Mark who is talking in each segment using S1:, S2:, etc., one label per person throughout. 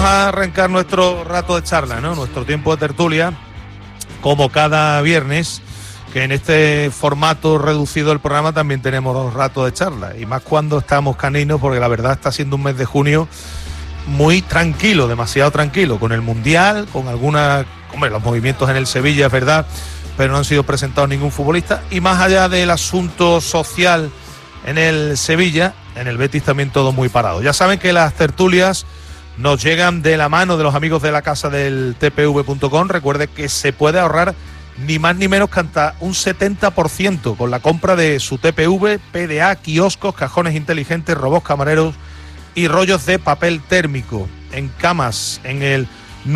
S1: a arrancar nuestro rato de charla, ¿no? Nuestro tiempo de tertulia, como cada viernes, que en este formato reducido del programa también tenemos 2 ratos de charla, y más cuando estamos caninos, porque la verdad está siendo un mes de junio muy tranquilo, demasiado tranquilo, con el Mundial, con algunas, los movimientos en el Sevilla, es verdad, pero no han sido presentados ningún futbolista, y más allá del asunto social en el Sevilla, en el Betis también todo muy parado. Ya saben que las tertulias nos llegan de la mano de los amigos de la casa del tpv.com. Recuerde que se puede ahorrar ni más ni menos que hasta un 70% con la compra de su TPV, PDA, kioscos, cajones inteligentes, robots camareros y rollos de papel térmico. En camas, en el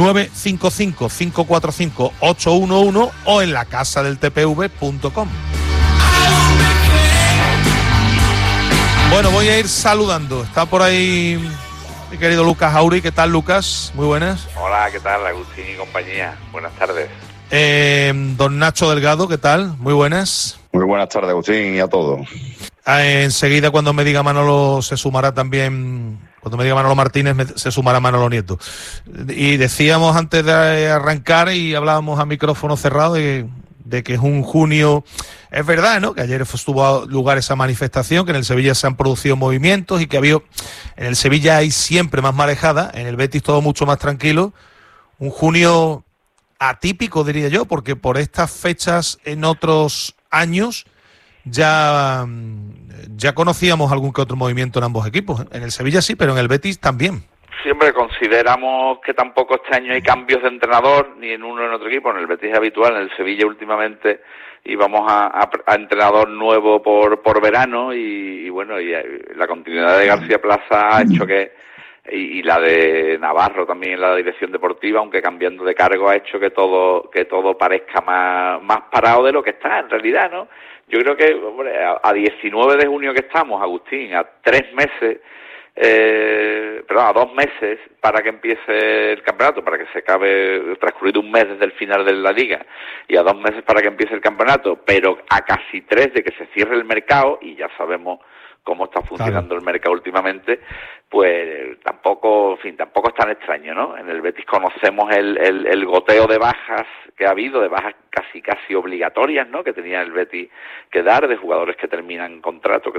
S1: 955-545-811 o en la casa del tpv.com. Bueno, voy a ir saludando. Está por ahí mi querido Lucas Auri. ¿Qué tal, Lucas? Muy buenas.
S2: Hola, ¿qué tal, Agustín y compañía? Buenas tardes.
S1: Don Nacho Delgado, ¿qué tal? Muy buenas.
S3: Muy buenas tardes, Agustín, y a todos.
S1: Enseguida, cuando me diga Manolo, se sumará también. Cuando me diga Manolo Martínez, se sumará Manolo Nieto. Y decíamos antes de arrancar, y hablábamos a micrófono cerrado, de que es un junio. Es verdad, ¿no? Que ayer tuvo lugar esa manifestación, que en el Sevilla se han producido movimientos y que en el Sevilla hay siempre más marejada, en el Betis todo mucho más tranquilo. Un junio atípico, diría yo, porque por estas fechas en otros años ya conocíamos algún que otro movimiento en ambos equipos. En el Sevilla sí, pero en el Betis también.
S2: Siempre consideramos que tampoco este año hay cambios de entrenador, ni en uno ni en otro equipo. En el Betis es habitual, en el Sevilla últimamente íbamos a entrenador nuevo por verano y bueno, y la continuidad de García Plaza ha hecho que, y la de Navarro también en la dirección deportiva, aunque cambiando de cargo, ha hecho que todo parezca más parado de lo que está en realidad, ¿no? Yo creo que, hombre, a 19 de junio que estamos, Agustín, a 3 meses, a 2 meses para que empiece el campeonato, para que se acabe, transcurrido un mes desde el final de la liga, y a 2 meses para que empiece el campeonato, pero a casi 3 de que se cierre el mercado, y ya sabemos cómo está funcionando el mercado últimamente, pues tampoco es tan extraño, ¿no? En el Betis conocemos el goteo de bajas que ha habido, de bajas casi obligatorias, ¿no? Que tenía el Betis que dar, de jugadores que terminaban contrato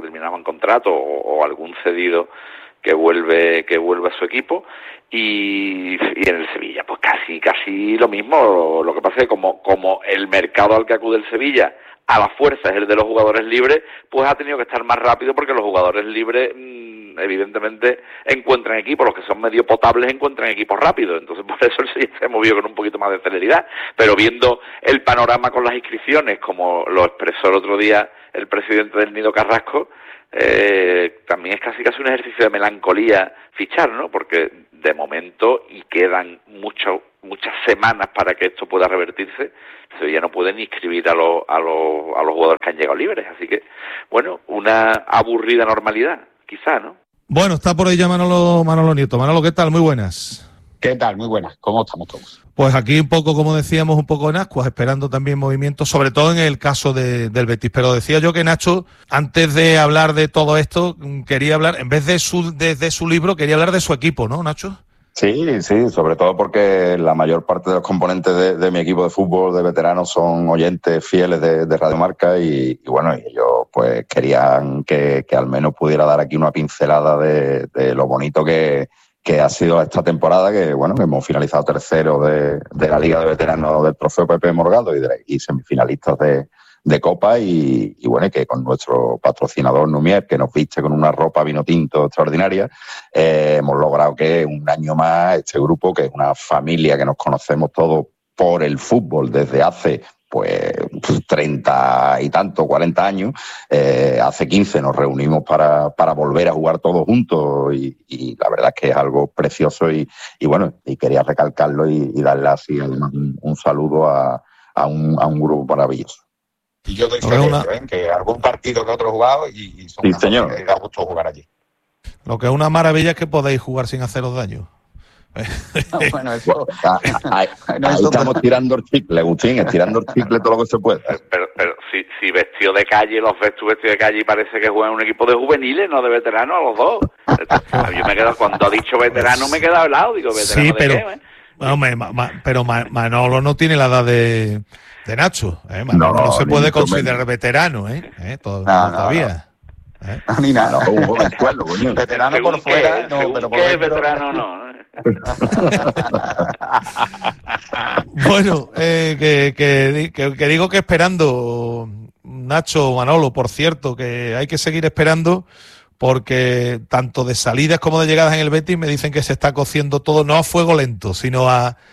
S2: o algún cedido que vuelve a su equipo, y en el Sevilla pues casi lo mismo. Lo que pasa es que como el mercado al que acude el Sevilla a la fuerza es el de los jugadores libres, pues ha tenido que estar más rápido, porque los jugadores libres evidentemente encuentran equipos, los que son medio potables encuentran equipos rápidos, entonces por eso el Sevilla se ha movido con un poquito más de celeridad. Pero viendo el panorama con las inscripciones, como lo expresó el otro día el presidente del Nido Carrasco, también es casi un ejercicio de melancolía fichar, ¿no? Porque de momento, y quedan muchas semanas para que esto pueda revertirse, Sevilla no puede ni inscribir a los jugadores que han llegado libres, así que, bueno, una aburrida normalidad, quizá, ¿no?
S1: Bueno, está por ahí ya Manolo Nieto. Manolo, ¿qué tal? Muy buenas.
S4: ¿Qué tal? Muy buenas. ¿Cómo estamos todos?
S1: Pues aquí un poco, como decíamos, un poco en ascuas, esperando también movimientos, sobre todo en el caso del Betis. Pero decía yo que Nacho, antes de hablar de todo esto, quería hablar, en vez de su libro, quería hablar de su equipo, ¿no, Nacho?
S3: Sí, sobre todo porque la mayor parte de los componentes de mi equipo de fútbol de veteranos son oyentes fieles de Radio Marca y bueno, y ellos pues querían que al menos pudiera dar aquí una pincelada de lo bonito que ha sido esta temporada, que bueno, que hemos finalizado tercero de la Liga de Veteranos del Trofeo Pepe Morgado y semifinalistas de Copa y bueno, y que con nuestro patrocinador Numier, que nos viste con una ropa vino tinto extraordinaria, hemos logrado que un año más este grupo, que es una familia que nos conocemos todos por el fútbol desde hace pues 30 y tanto, 40 años, hace 15 nos reunimos para volver a jugar todos juntos y la verdad es que es algo precioso y bueno, y quería recalcarlo y darle así un saludo a un grupo maravilloso.
S4: Y yo doy fe que algún partido que otro he jugado y son
S3: sí, señor.
S4: Que da gusto jugar allí.
S1: Lo que es una maravilla es que podéis jugar sin haceros daño.
S3: No, bueno, ahí estamos tirando el chicle, Agustín, estirando el chicle todo lo que se puede.
S2: Pero si vestido de calle, los ves tú vestido de calle y parece que juegan un equipo de juveniles, no de veteranos, a los dos. Yo me he quedado, cuando ha dicho veterano me he quedado helado, digo, ¿veterano
S1: sí,
S2: de
S1: pero,
S2: qué?
S1: hombre, pero Manolo no tiene la edad de Nacho, Manolo no se puede considerar veterano, todavía.
S3: Ni nada, un jovenzuelo, coño.
S4: Veterano
S2: Según
S4: por fuera,
S2: qué,
S4: no,
S2: según
S4: pero por
S2: qué
S4: dentro.
S2: veterano no.
S1: Bueno, que digo que esperando, Nacho, Manolo, por cierto, que hay que seguir esperando, porque tanto de salidas como de llegadas en el Betis me dicen que se está cociendo todo, no a fuego lento, sino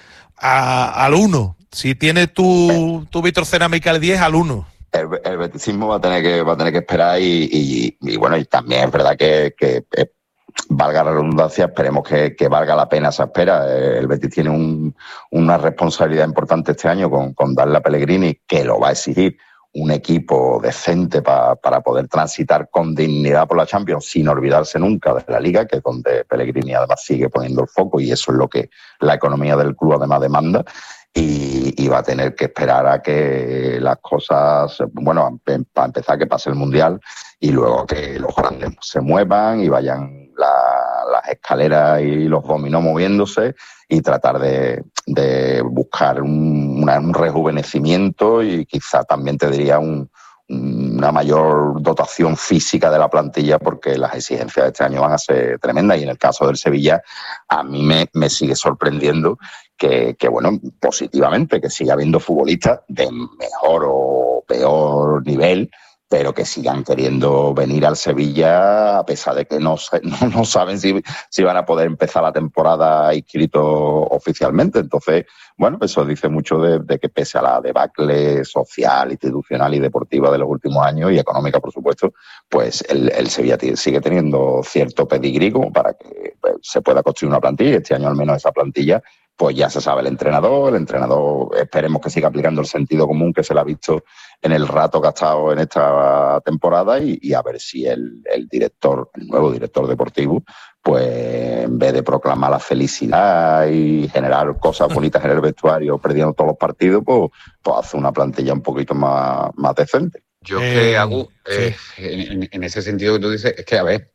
S1: al 1. Si tiene tu vitrocerámica al 10, al 1.
S3: El betisismo va a tener que esperar y bueno, y también es verdad que valga la redundancia, esperemos que valga la pena esa espera. El Betis tiene una responsabilidad importante este año con darle a Pellegrini, que lo va a exigir, un equipo decente para poder transitar con dignidad por la Champions, sin olvidarse nunca de la Liga, que es donde Pellegrini además sigue poniendo el foco, y eso es lo que la economía del club además demanda. Y va a tener que esperar a que las cosas, bueno, para empezar que pase el Mundial y luego que los grandes se muevan y vayan las escaleras y los dominó moviéndose, y tratar de buscar un rejuvenecimiento y quizá también te diría una mayor dotación física de la plantilla, porque las exigencias de este año van a ser tremendas. Y en el caso del Sevilla, a mí me sigue sorprendiendo que bueno, positivamente, que siga habiendo futbolistas de mejor o peor nivel, pero que sigan queriendo venir al Sevilla, a pesar de que no saben si van a poder empezar la temporada inscritos oficialmente. Entonces, bueno, eso dice mucho de que, pese a la debacle social, institucional y deportiva de los últimos años, y económica, por supuesto, pues el Sevilla sigue teniendo cierto pedigrí como para que se pueda construir una plantilla. Este año al menos esa plantilla, pues ya se sabe el entrenador esperemos que siga aplicando el sentido común que se le ha visto en el rato que ha estado en esta temporada, y a ver si el nuevo director deportivo, pues en vez de proclamar la felicidad y generar cosas bonitas en el vestuario perdiendo todos los partidos, pues hace una plantilla un poquito más decente.
S5: Yo que hago,
S1: sí.
S5: en ese sentido que tú dices, es que, a ver,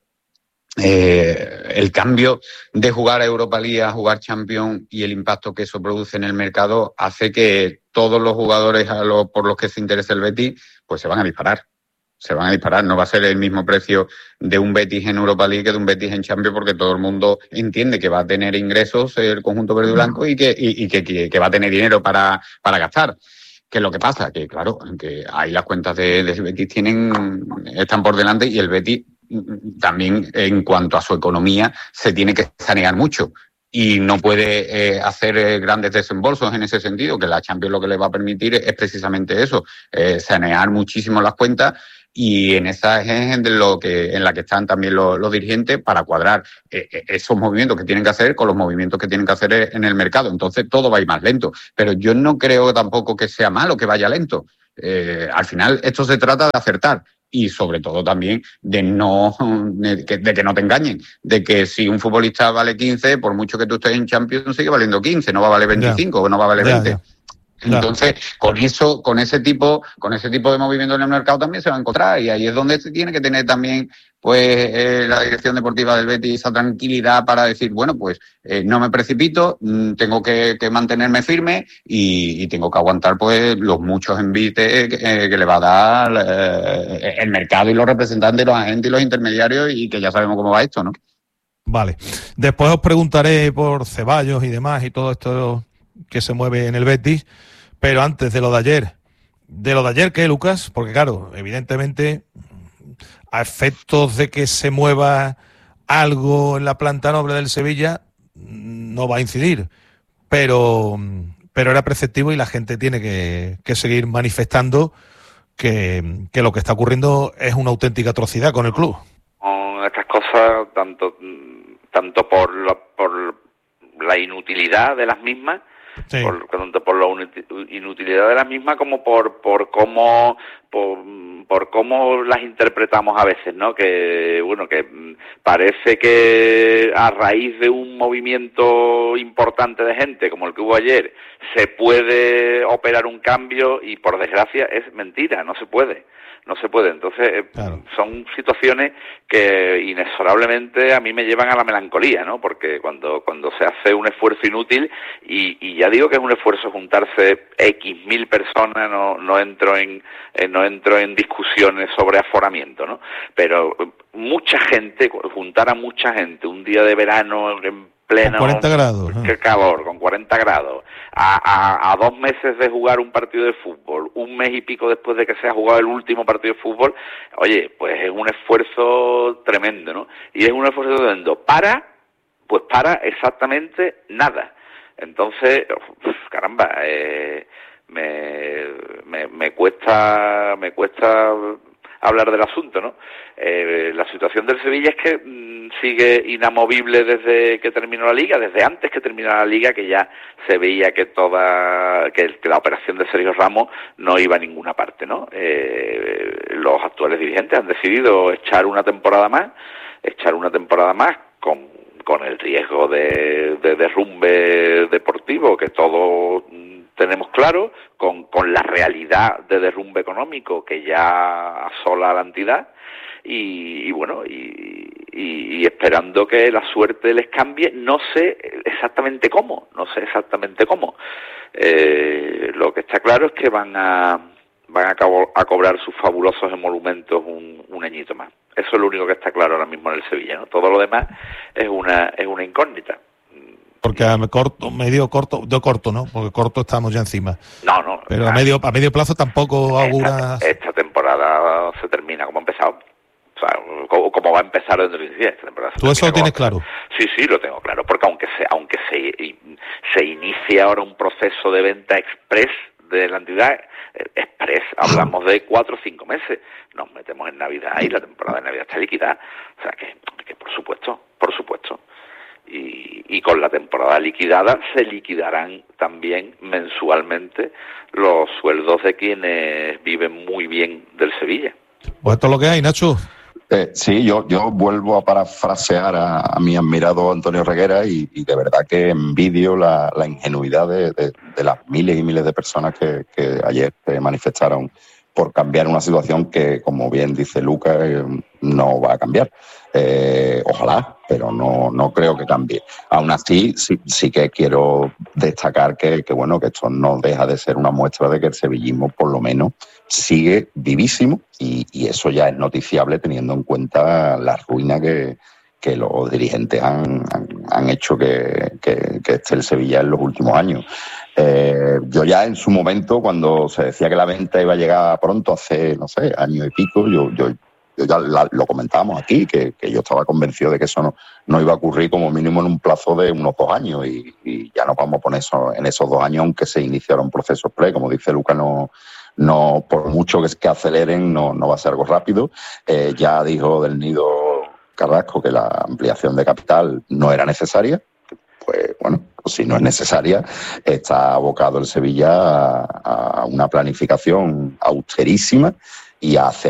S5: el cambio de jugar a Europa League a jugar Champions y el impacto que eso produce en el mercado hace que todos los jugadores por los que se interesa el Betis, pues se van a disparar. No va a ser el mismo precio de un Betis en Europa League que de un Betis en Champions, porque todo el mundo entiende que va a tener ingresos el conjunto verde y blanco y que va a tener dinero para gastar. ¿Qué es lo que pasa? Que claro, que ahí las cuentas del Betis están por delante, y el Betis también, en cuanto a su economía, se tiene que sanear mucho y no puede hacer grandes desembolsos en ese sentido, que la Champions lo que le va a permitir es precisamente eso, sanear muchísimo las cuentas, y en esa es en la que están también los dirigentes para cuadrar esos movimientos que tienen que hacer con los movimientos que tienen que hacer en el mercado. Entonces todo va a ir más lento, pero yo no creo tampoco que sea malo que vaya lento. Al final esto se trata de acertar, y sobre todo también de que no te engañen, de que si un futbolista vale 15, por mucho que tú estés en Champions, sigue valiendo 15, no va a valer 25 o no va a valer 20. Entonces, con ese tipo de movimiento en el mercado también se va a encontrar, y ahí es donde se tiene que tener también pues la dirección deportiva del Betis esa tranquilidad para decir, bueno, pues no me precipito, tengo que mantenerme firme y tengo que aguantar pues los muchos envites que le va a dar el mercado y los representantes, los agentes y los intermediarios, y que ya sabemos cómo va esto, ¿no?
S1: Vale. Después os preguntaré por Ceballos y demás y todo esto que se mueve en el Betis, pero antes de lo de ayer, ¿qué, Lucas? Porque claro, evidentemente, a efectos de que se mueva algo en la planta noble del Sevilla, no va a incidir, pero era preceptivo, y la gente tiene que seguir manifestando que lo que está ocurriendo es una auténtica atrocidad con el club.
S2: Con estas cosas, tanto por la inutilidad de las mismas,
S1: Sí.
S2: tanto por la inutilidad de las mismas como por cómo las interpretamos a veces, ¿no? Que bueno, que parece que a raíz de un movimiento importante de gente como el que hubo ayer se puede operar un cambio y por desgracia es mentira, no se puede. Entonces claro, son situaciones que inexorablemente a mí me llevan a la melancolía, ¿no? Porque cuando se hace un esfuerzo inútil, y ya digo que es un esfuerzo juntarse X mil personas, no entro en discusiones sobre aforamiento, ¿no? Pero mucha gente, juntar a mucha gente un día de verano en pleno,
S1: con 40 grados,
S2: qué calor, con 40 grados, a 2 meses de jugar un partido de fútbol, 1 mes y pico después de que se ha jugado el último partido de fútbol, oye, pues es un esfuerzo tremendo, ¿no? Y es un esfuerzo tremendo para exactamente nada. Entonces, caramba, me cuesta hablar del asunto, ¿no? La situación del Sevilla es que sigue inamovible desde que terminó la Liga, desde antes que terminara la Liga, que ya se veía que la operación de Sergio Ramos no iba a ninguna parte, ¿no? Los actuales dirigentes han decidido echar una temporada más con el riesgo de derrumbe deportivo que todos tenemos claro, con la realidad de derrumbe económico que ya asola a la entidad, y bueno, y esperando que la suerte les cambie, no sé exactamente cómo. Lo que está claro es que van a cobrar sus fabulosos emolumentos un añito más. Eso es lo único que está claro ahora mismo en el Sevilla, ¿no? Todo lo demás es una incógnita.
S1: Porque a corto, ¿no? Porque corto estamos ya encima.
S2: No.
S1: Pero a medio plazo tampoco augura.
S2: Esta temporada se termina como ha empezado. O sea, como va a empezar en 2017. Esta temporada
S1: ¿Tú eso lo tienes claro?
S2: Sí, lo tengo claro. Porque aunque se inicie ahora un proceso de venta express de la entidad, express, hablamos de 4 o 5 meses. Nos metemos en Navidad y la temporada de Navidad está liquidada. O sea que por supuesto. Y con la temporada liquidada se liquidarán también mensualmente los sueldos de quienes viven muy bien del Sevilla.
S1: Pues esto es lo que hay, Nacho.
S3: Sí, yo vuelvo a parafrasear a mi admirado Antonio Reguera y de verdad que envidio la ingenuidad de las miles y miles de personas que ayer se manifestaron por cambiar una situación que, como bien dice Lucas, no va a cambiar. Ojalá, pero no creo que cambie. Aún así, sí que quiero destacar que esto no deja de ser una muestra de que el sevillismo, por lo menos, sigue vivísimo y eso ya es noticiable teniendo en cuenta la ruina que los dirigentes han hecho que esté el Sevilla en los últimos años. Yo ya en su momento, cuando se decía que la venta iba a llegar pronto, hace, no sé, año y pico, yo ya lo comentábamos aquí, que yo estaba convencido de que eso no iba a ocurrir como mínimo en un plazo de unos 2 años y ya nos vamos a poner eso, en esos 2 años, aunque se iniciara un proceso express, como dice Lucas, no por mucho que no va a ser algo rápido. Ya dijo del Nido Carrasco que la ampliación de capital no era necesaria. Pues bueno, pues si no es necesaria, está abocado el Sevilla a una planificación austerísima y a hacer